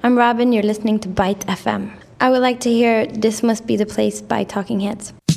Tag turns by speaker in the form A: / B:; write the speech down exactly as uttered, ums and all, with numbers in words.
A: I'm Robin, you're listening to Byte F M. I would like to hear This Must Be the Place by Talking Heads.